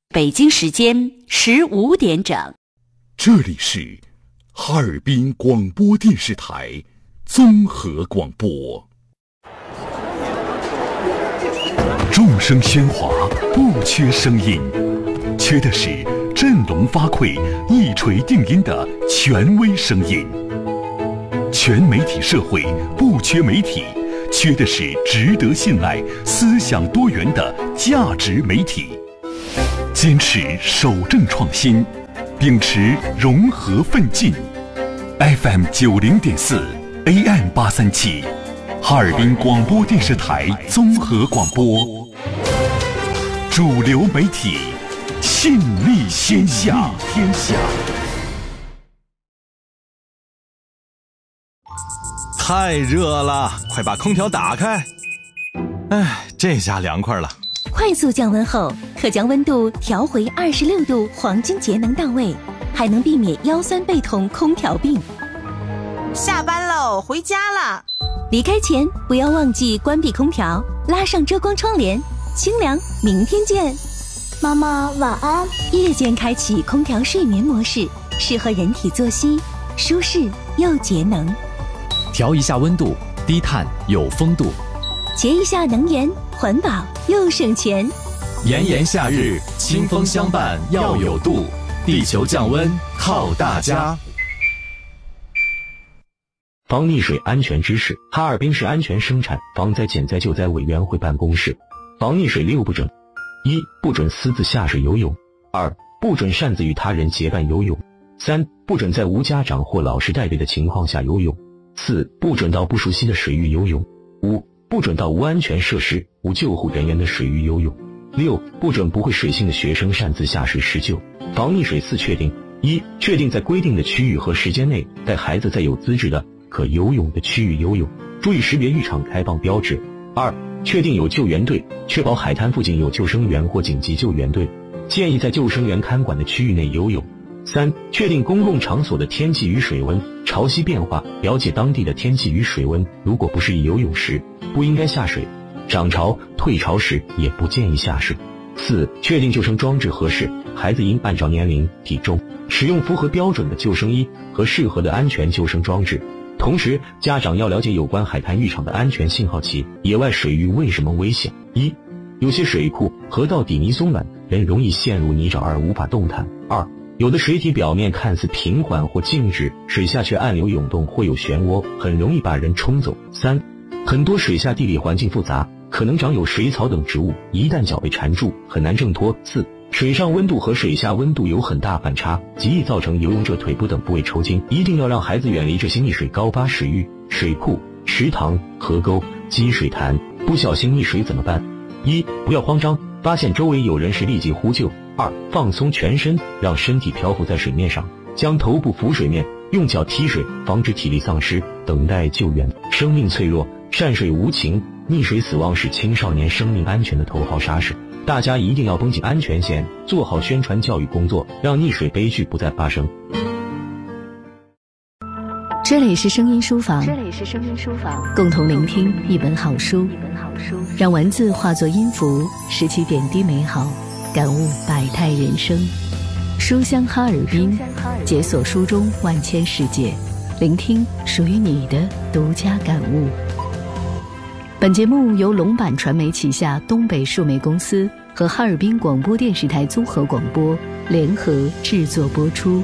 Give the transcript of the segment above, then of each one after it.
北京时间15点整。 这里是哈尔滨广播电视台综合广播。众声喧哗，不缺声音，缺的是振聋发聩、一锤定音的权威声音。全媒体社会不缺媒体，缺的是值得信赖、思想多元的价值媒体。坚持守正创新，秉持融合奋进。FM 90.4 AM 837，哈尔滨广播电视台综合广播，主流媒体，信力天下。 太热了，快把空调打开。哎，这下凉快了。 快速降温后，可将温度调回26度，黄金节能到位，还能避免腰酸背痛、空调病。 下班喽，回家了。 离开前不要忘记关闭空调，拉上遮光窗帘，清凉。明天见。 妈妈晚安。 夜间开启空调睡眠模式，适合人体作息，舒适又节能。 调一下温度，低碳有风度。 节一下能源，环保又省钱。 炎炎夏日，清风相伴要有度，地球降温靠大家。 防溺水安全知识：哈尔滨市安全生产防灾减灾救灾委员会办公室。防溺水6不准：一、不准私自下水游泳；二、不准擅自与他人结伴游泳；三、不准在无家长或老师带队的情况下游泳；四、不准到不熟悉的水域游泳；五、不准到无安全设施、无救护人员的水域游泳；六、不准不会水性的学生擅自下水施救。防溺水4确定：一、确定在规定的区域和时间内带孩子在有资质的可游泳的区域游泳，注意识别浴场开放标志。二、确定有救援队，确保海滩附近有救生员或紧急救援队，建议在救生员看管的区域内游泳。三、确定公共场所的天气与水温，潮汐变化，了解当地的天气与水温，如果不适宜游泳时，不应该下水；涨潮、退潮时也不建议下水。四、确定救生装置合适，孩子应按照年龄、体重，使用符合标准的救生衣和适合的安全救生装置。同时，家长要了解有关海滩浴场的安全信号器。野外水域为什么危险？一、有些水库、河道底泥松软，人容易陷入泥沼而无法动弹。二、有的水体表面看似平缓或静止，水下却暗流涌动或有漩涡，很容易把人冲走。三、很多水下地理环境复杂，可能长有水草等植物，一旦脚被缠住，很难挣脱。四、水上温度和水下温度有很大反差，极易造成游泳者腿部等部位抽筋，一定要让孩子远离这些溺水高发水域、水库、池塘、河沟、积水潭。不小心溺水怎么办？一、不要慌张，发现周围有人时立即呼救。二、放松全身，让身体漂浮在水面上，将头部浮水面，用脚踢水，防止体力丧失，等待救援。生命脆弱，善水无情，溺水死亡是青少年生命安全的头号杀手。大家一定要绷紧安全线，做好宣传教育工作，让溺水悲剧不再发生。 这里是声音书房，共同聆听一本好书，让文字化作音符，拾起点滴美好，感悟百态人生。书香哈尔滨，解锁书中万千世界，聆听属于你的独家感悟。本节目由龙版传媒旗下东北数媒公司和哈尔滨广播电视台综合广播联合制作播出。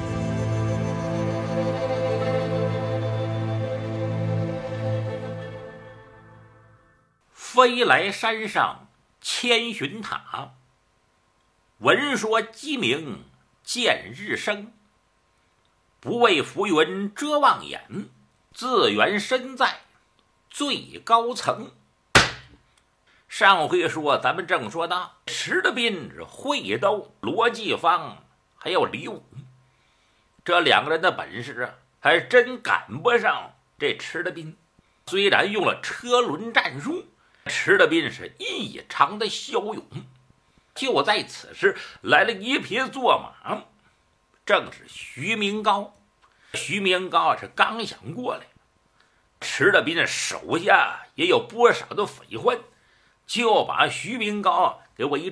飞来山上千寻塔，闻说鸡鸣见日升。不为浮云遮望眼，自缘身在最高层。上回说咱们正说到池德斌、会斗、罗继芳还有李武，这两个人的本事还真赶不上这池德斌。虽然用了车轮战术，池德斌是异常的骁勇。就在此时，来了一匹坐马，正是徐明高。徐明高是刚想过来，池德斌手下也有不少的匪患，就把徐明高给围住了。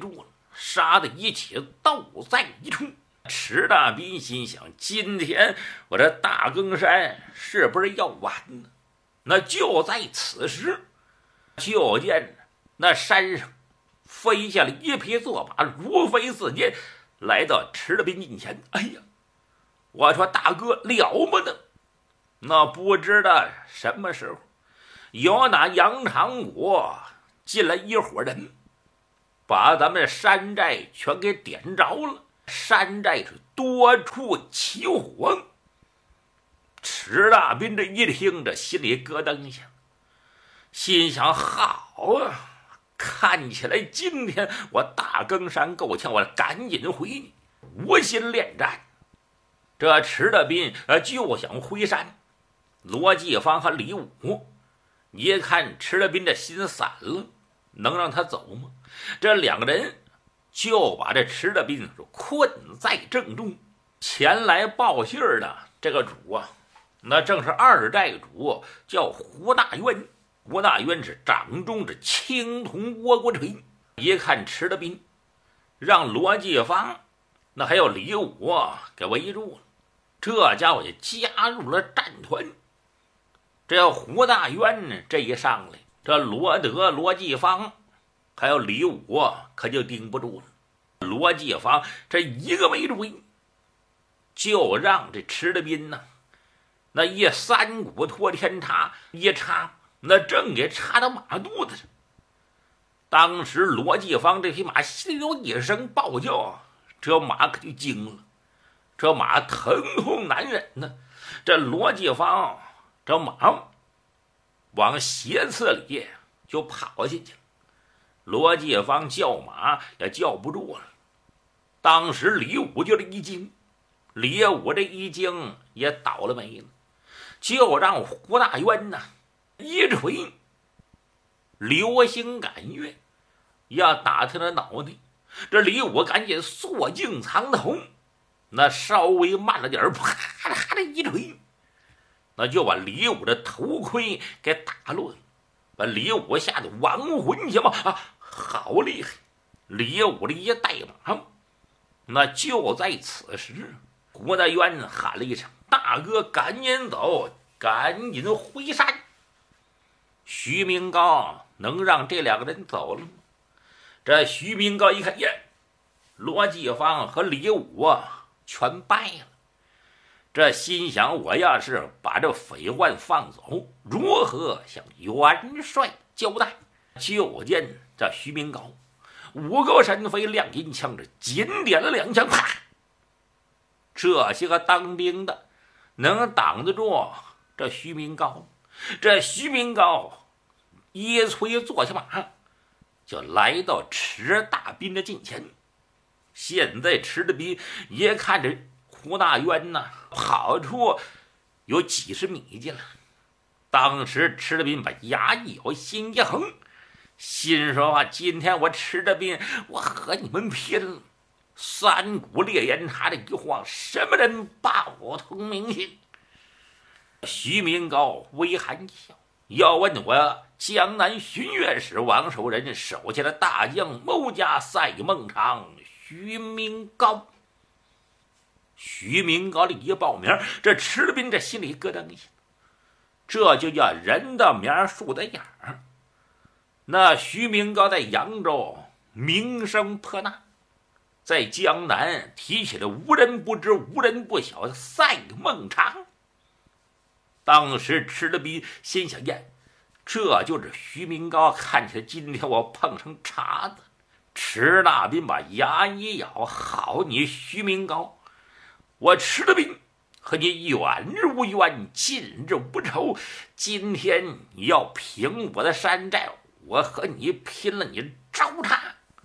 杀的一起斗在一处。池大斌心想，今天我这大更山是不是要完呢？那就在此时，就见那山上飞下了一匹坐马，如飞似箭，来到池大斌近前。哎呀，我说大哥了不得！那不知道什么时候有那杨长国进来一伙人，把咱们山寨全给点着了，山寨是多处起火。池大斌这一听，这心里咯噔一下，心想好啊，看起来今天我大更山够呛，我赶紧回去，无心恋战。这池大斌就想回山。罗继芳和李武一看池大斌这心散了，能让他走吗？这两个人就把这池大斌困在正中。前来报信的这个主啊，那正是二寨主，叫胡大渊。胡大渊是掌中这青铜倭国锤。一看池大斌让罗继芳那还有李武给围住了，这家伙就加入了战团。这胡大渊呢，这一上来，这罗德、罗继芳还有李武可就顶不住了。罗继芳这一个没追，就让这池大斌呢，那一三股托天叉一插，那正给插到马肚子上。当时罗继芳这匹马心里有一声暴叫，这马可就惊了，这马疼痛难忍呢。这罗继芳这马往斜刺里就跑进去了，罗继芳叫马也叫不住了。当时李武就这一惊，李武这一惊也倒了霉了，就让胡大渊呢一锤，流星赶月，要打他的脑袋。这李武赶紧缩颈藏头，那稍微慢了点，啪啦的一锤，那就把李武的头盔给打落了，把李武吓得亡魂邪冒啊！好厉害！李武的一带马，那就在此时，胡大渊喊了一声：“大哥，赶紧走，赶紧回山！”徐明高能让这两个人走了吗？这徐明高一看，耶，罗继芳和李武全败了。这心想，我要是把这匪患放走，如何向元帅交代？就见这徐明高五个神飞，亮银枪，这紧点了两枪，啪！这些个当兵的能挡得住这徐明高？这徐明高一催坐下马，就来到池大斌的近前。现在池大斌也看着胡大渊呢，跑出有几十米去了。当时池大斌把牙一咬，心一横，心说今天我池大斌，我和你们拼了！三股烈焰叉的一晃，什么人报通明信？徐明高微含一笑，要问我江南巡阅使王守仁手下的大将牟家赛孟尝徐明高。徐明高的一报名，这池大斌这心里咯噔一下，这就叫人的名树的样儿。那徐明高在扬州名声颇大，在江南提起了无人不知无人不晓的赛孟尝。当时池大斌心想，这就是徐明高，看起来今天我碰上茬子。池大斌把牙一咬，好你徐明高，我池大斌和你远日无冤，近日无仇，今天你要平我的山寨，我和你拼了，你招他！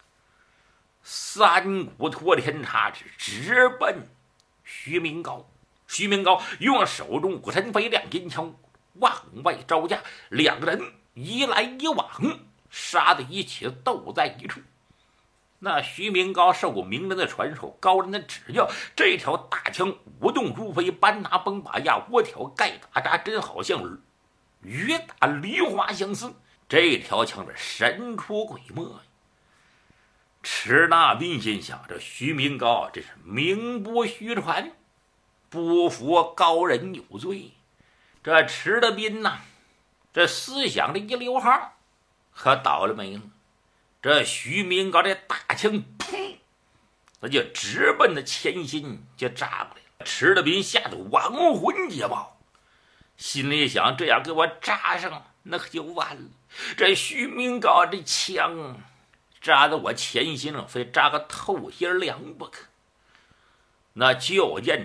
三股托天叉直奔徐明高。徐明高用手中五神飞亮银枪往外招架，两个人一来一往，杀得一起斗在一处。那徐明高受过名人的传授，高人的指教，这条大枪舞动如飞，搬拿崩把压，窝挑盖打扎，真好像雨打梨花相似。这条枪是神出鬼没。 池大斌心想，这徐明高这是名不虚传，不服高人有罪。这池大斌呐，这思想这一溜号，可倒了霉了。这徐明高这大枪噗，那就直奔那前心就扎过来了。池大斌吓得亡魂皆爆，心里想，这样给我扎上那可就完了。这徐明高这枪扎到我前心上，非扎个透心凉不可。那就见